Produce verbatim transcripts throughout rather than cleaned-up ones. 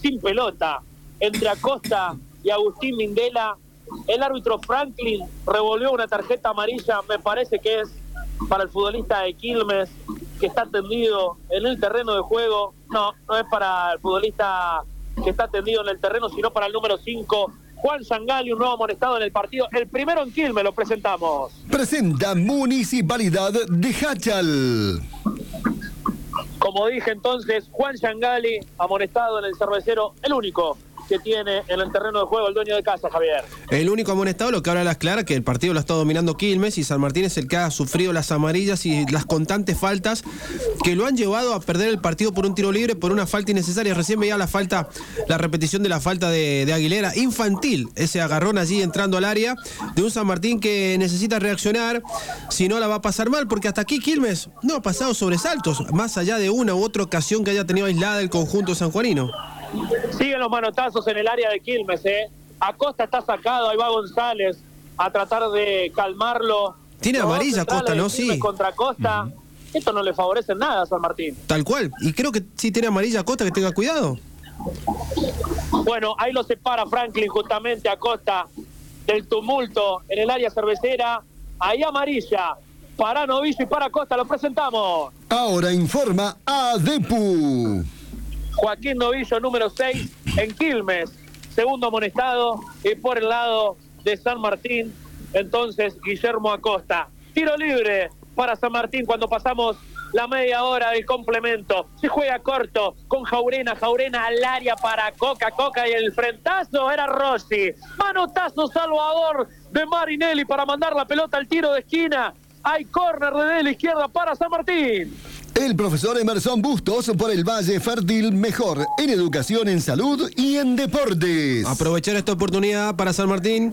sin pelota entre Acosta y Agustín Mindela. El árbitro Franklin revolvió una tarjeta amarilla, me parece que es para el futbolista de Quilmes, que está tendido en el terreno de juego. No, no es para el futbolista que está tendido en el terreno, sino para el número cinco, Juan Sangali, un nuevo amonestado en el partido. El primero en Quilmes, lo presentamos. Presenta Municipalidad de Hachal. Como dije entonces, Juan Sangali, amonestado en el cervecero, el único que tiene en el terreno de juego el dueño de casa, Javier. El único amonestado, lo que ahora las clara, que el partido lo está dominando Quilmes y San Martín es el que ha sufrido las amarillas y las constantes faltas que lo han llevado a perder el partido por un tiro libre, por una falta innecesaria. Recién veía la falta, la repetición de la falta de, de Aguilera, infantil, ese agarrón allí entrando al área de un San Martín que necesita reaccionar, si no la va a pasar mal, porque hasta aquí Quilmes no ha pasado sobresaltos, más allá de una u otra ocasión que haya tenido aislada el conjunto sanjuanino. Siguen los manotazos en el área de Quilmes, ¿eh? Acosta está sacado, ahí va González a tratar de calmarlo. Tiene Los amarilla Acosta, ¿no? Sí. Contra Acosta. Uh-huh. Esto no le favorece nada a San Martín. Tal cual. Y creo que sí tiene amarilla Acosta, que tenga cuidado. Bueno, ahí lo separa Franklin justamente Acosta del tumulto en el área cervecera. Ahí amarilla para Novillo y para Acosta, lo presentamos. Ahora informa ADEPU. Joaquín Novillo, número seis, en Quilmes, segundo amonestado, y por el lado de San Martín, entonces Guillermo Acosta. Tiro libre para San Martín cuando pasamos la media hora del complemento. Se juega corto con Jaurena, Jaurena al área para Coca, Coca y el frentazo era Rossi. Manotazo Salvador de Marinelli para mandar la pelota al tiro de esquina. Hay córner de la izquierda para San Martín. El profesor Emerson Bustos por el Valle Fértil, mejor en educación, en salud y en deportes. Aprovechar esta oportunidad para San Martín.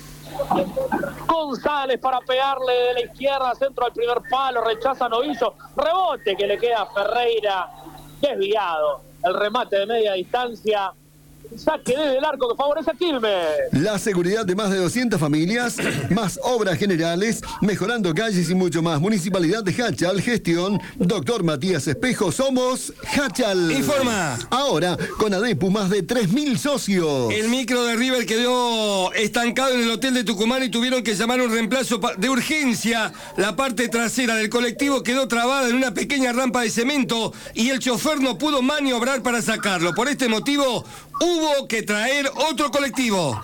González para pegarle de la izquierda, centro al primer palo, rechaza Novillo, rebote que le queda a Ferreira, desviado. El remate de media distancia. Saque desde el arco que favorece a Quilmes. La seguridad de más de doscientas familias, más obras generales, mejorando calles y mucho más. Municipalidad de Hachal, gestión doctor Matías Espejo, somos Hachal. Informa. Ahora, con ADEPU, más de tres mil socios. El micro de River quedó estancado en el hotel de Tucumán y tuvieron que llamar un reemplazo de urgencia. La parte trasera del colectivo quedó trabada en una pequeña rampa de cemento y el chofer no pudo maniobrar para sacarlo. Por este motivo, hubo que traer otro colectivo.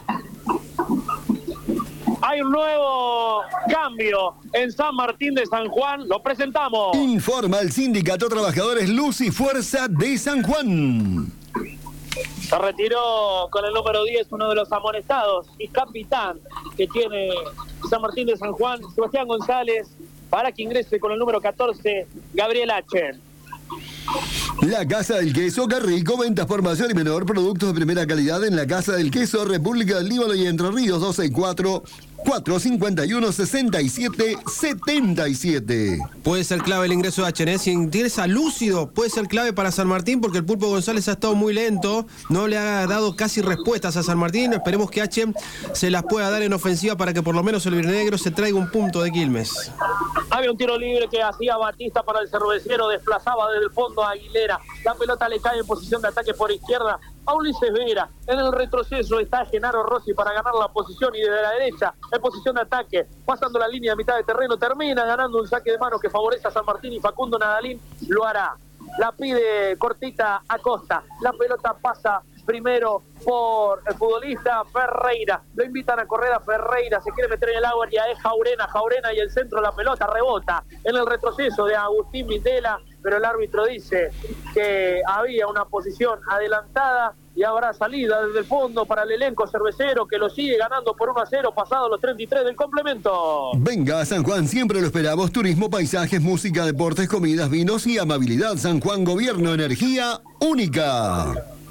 Hay un nuevo cambio en San Martín de San Juan, lo presentamos. Informa el Sindicato Trabajadores Luz y Fuerza de San Juan. Se retiró con el número diez uno de los amonestados y capitán que tiene San Martín de San Juan, Sebastián González, para que ingrese con el número catorce, Gabriel H. La Casa del Queso Carrico, ventas por mayor y menor, productos de primera calidad en la Casa del Queso, República del Líbano y Entre Ríos, dos seis cuatro, cuatro cinco uno, seis siete siete siete. Puede ser clave el ingreso de H N. Si ingresa lúcido, puede ser clave para San Martín porque el Pulpo González ha estado muy lento, no le ha dado casi respuestas a San Martín. Esperemos que H se las pueda dar en ofensiva para que por lo menos el Virnegro se traiga un punto de Quilmes. Había un tiro libre que hacía Batista para el cervecero, desplazaba desde el fondo a Aguilera. La pelota le cae en posición de ataque por izquierda a Ulises Vera. En el retroceso está Genaro Rossi para ganar la posición y desde la derecha en posición de ataque, pasando la línea de mitad de terreno, termina ganando un saque de mano que favorece a San Martín y Facundo Nadalín lo hará. La pide cortita Acosta, la pelota pasa primero por el futbolista Ferreira, lo invitan a correr a Ferreira, se quiere meter en el agua, ya es Jaurena, Jaurena y el centro, la pelota rebota en el retroceso de Agustín Mindela, pero el árbitro dice que había una posición adelantada y habrá salida desde el fondo para el elenco cervecero que lo sigue ganando por uno a cero pasado los treinta y tres del complemento. Venga a San Juan, siempre lo esperamos. Turismo, paisajes, música, deportes, comidas, vinos y amabilidad. San Juan, gobierno, energía única.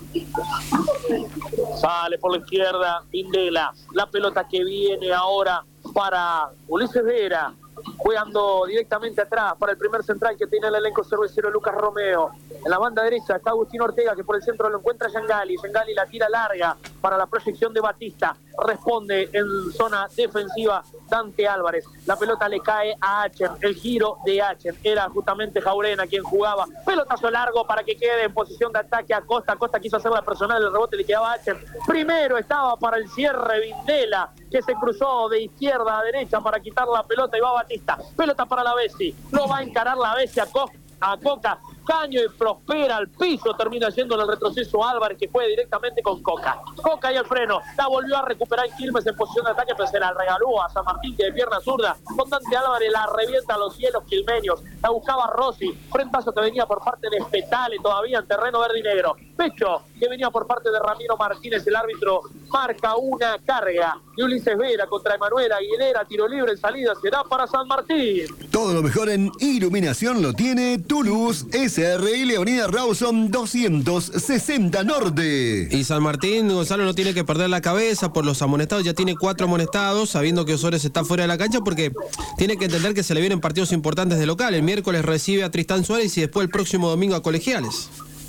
Sale por la izquierda Mindela, la pelota que viene ahora para Ulises Vera, jugando directamente atrás para el primer central que tiene el elenco cervecero Lucas Romeo. En la banda derecha está Agustín Ortega, que por el centro lo encuentra Yangali. Yangali la tira larga para la proyección de Batista. Responde en zona defensiva Dante Álvarez. La pelota le cae a Achen. El giro de Achen. Era justamente Jaurena quien jugaba. Pelotazo largo para que quede en posición de ataque a Costa. Costa quiso hacer la personal, el rebote le quedaba a Achen. Primero estaba para el cierre Vindela, que se cruzó de izquierda a derecha para quitar la pelota y va Batista. Pelota para la Bessi. No va a encarar la Bessi a Costa. A Coca, Caño y Prospera al piso, termina yendo en el retroceso Álvarez, que fue directamente con Coca. Coca y el freno, la volvió a recuperar Quilmes en posición de ataque, pero se la regaló a San Martín, que de pierna zurda, con Dante Álvarez la revienta a los cielos quilmeños, la buscaba Rossi, frentazo que venía por parte de Spetale, todavía en terreno verde y negro. Pecho, que venía por parte de Ramiro Martínez, el árbitro marca una carga de Ulises Vera contra Emanuel Aguilera, tiro libre en salida, será para San Martín. Todo lo mejor en iluminación lo tiene Toulouse S R L, Avenida Rawson doscientos sesenta Norte. Y San Martín, Gonzalo, no tiene que perder la cabeza por los amonestados, ya tiene cuatro amonestados, sabiendo que Osores está fuera de la cancha, porque tiene que entender que se le vienen partidos importantes de local. El miércoles recibe a Tristán Suárez y después el próximo domingo a Colegiales.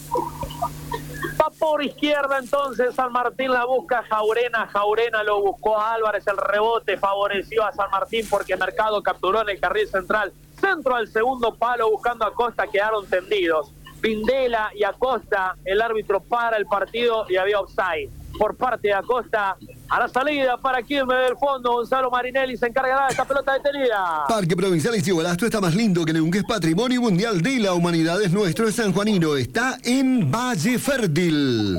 Va por izquierda entonces, San Martín la busca Jaurena, Jaurena lo buscó a Álvarez, el rebote favoreció a San Martín porque Mercado capturó en el carril central, centro al segundo palo buscando a Costa, quedaron tendidos. Vindela y Acosta, el árbitro para el partido y había offside por parte de Acosta. A la salida para Quilmes del fondo, Gonzalo Marinelli se encargará de esta pelota detenida. Parque Provincial Ischigualasto está más lindo que nunca, es patrimonio mundial de la humanidad, es nuestro, es sanjuanino, está en Valle Fértil.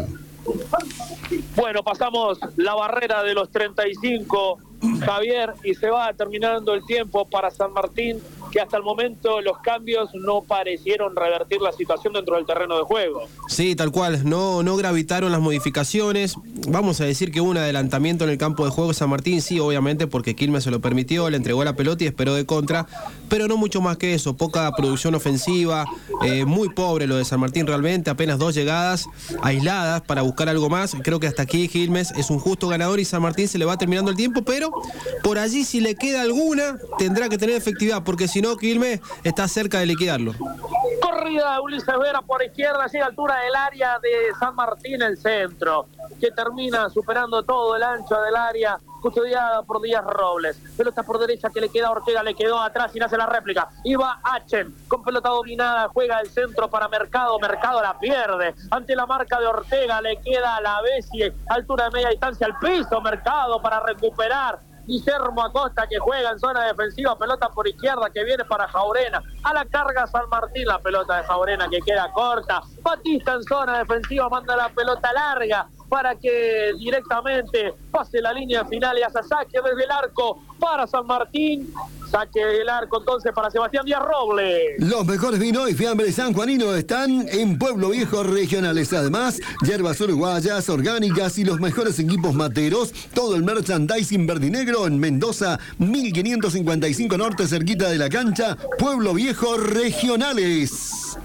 Bueno, pasamos la barrera de los treinta y cinco, Javier, y se va terminando el tiempo para San Martín, que hasta el momento los cambios no parecieron revertir la situación dentro del terreno de juego. Sí, tal cual, no, no gravitaron las modificaciones. Vamos a decir que hubo un adelantamiento en el campo de juego San Martín, sí, obviamente, porque Quilmes se lo permitió, le entregó la pelota y esperó de contra, pero no mucho más que eso, poca producción ofensiva, eh, muy pobre lo de San Martín realmente, apenas dos llegadas aisladas para buscar algo más. Creo que hasta aquí Quilmes es un justo ganador y San Martín se le va terminando el tiempo, pero por allí si le queda alguna, tendrá que tener efectividad, porque si no, Quilmes está cerca de liquidarlo. Corrida de Ulises Vera por izquierda, llega a altura del área de San Martín, el centro, que termina superando todo el ancho del área, custodiada por Díaz Robles. Pelota por derecha que le queda a Ortega, le quedó atrás y hace la réplica. Iba Achen, con pelota dominada, juega el centro para Mercado, Mercado la pierde. Ante la marca de Ortega le queda a la Bessi, altura de media distancia al piso, Mercado para recuperar. Guillermo Acosta que juega en zona defensiva, pelota por izquierda que viene para Jaurena, a la carga San Martín, la pelota de Jaurena que queda corta. Batista en zona defensiva manda la pelota larga para que directamente pase la línea final y hace saque desde el arco para San Martín. Saque del arco entonces para Sebastián Díaz Robles. Los mejores vinos y fiambres sanjuaninos están en Pueblo Viejo Regionales. Además, hierbas uruguayas, orgánicas y los mejores equipos materos. Todo el merchandising verde y negro en Mendoza, mil quinientos cincuenta y cinco Norte, cerquita de la cancha. Pueblo Viejo Regionales.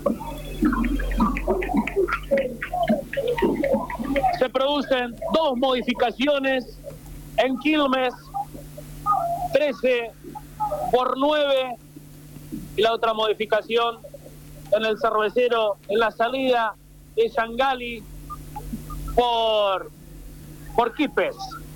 Se producen dos modificaciones en Quilmes, trece por nueve, y la otra modificación en el cervecero en la salida de Yangali por, por Quipes.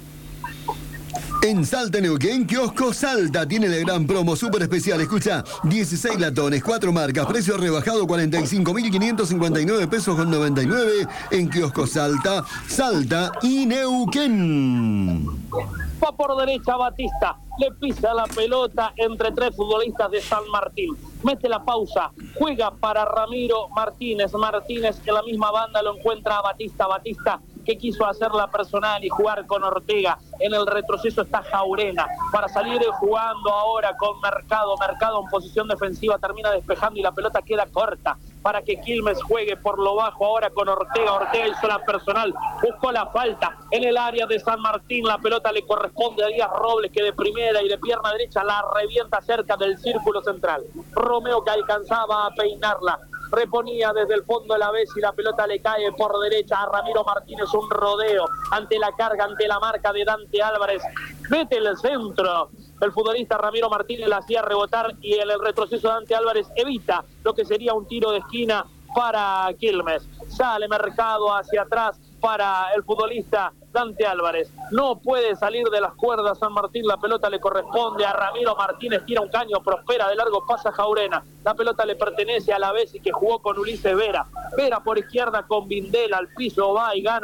En Salta, Neuquén, Kiosco Salta tiene la gran promo súper especial. Escucha, dieciséis latones, cuatro marcas, precio rebajado cuarenta y cinco mil quinientos cincuenta y nueve pesos con noventa y nueve en Kiosco Salta, Salta y Neuquén. Va por derecha Batista, le pisa la pelota entre tres futbolistas de San Martín. Mete la pausa, juega para Ramiro Martínez. Martínez en la misma banda lo encuentra a Batista. Batista que quiso hacer la personal y jugar con Ortega. En el retroceso está Jaurena para salir jugando ahora con Mercado. Mercado en posición defensiva termina despejando y la pelota queda corta para que Quilmes juegue por lo bajo ahora con Ortega. Ortega hizo la personal, buscó la falta en el área de San Martín. La pelota le corresponde a Díaz Robles, que de primera y de pierna derecha la revienta cerca del círculo central. Romeo que alcanzaba a peinarla, reponía desde el fondo de la vez y la pelota le cae por derecha a Ramiro Martínez. Un rodeo ante la carga, ante la marca de Dante Álvarez. Mete el centro. El futbolista Ramiro Martínez la hacía rebotar y en el retroceso Dante Álvarez evita lo que sería un tiro de esquina para Quilmes. Sale Mercado hacia atrás para el futbolista Dante Álvarez. No puede salir de las cuerdas San Martín, la pelota le corresponde a Ramiro Martínez, tira un caño, prospera, de largo pasa Jaurena. La pelota le pertenece a la vez y que jugó con Ulises Vera. Vera por izquierda con Vindel, al piso va y gana.